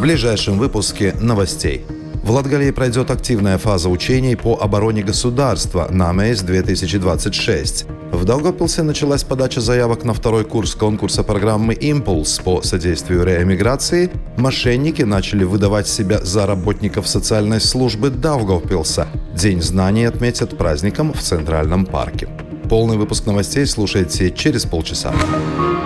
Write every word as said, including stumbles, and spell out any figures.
ближайшем выпуске новостей. В Латгалии пройдет активная фаза учений по обороне государства «Намейс-две тысячи двадцать шесть». В Даугавпилсе началась подача заявок на второй курс конкурса программы «Импульс» по содействию реэмиграции. Мошенники начали выдавать себя за работников социальной службы Даугавпилса. День знаний отметят праздником в Центральном парке. Полный выпуск новостей слушайте через полчаса.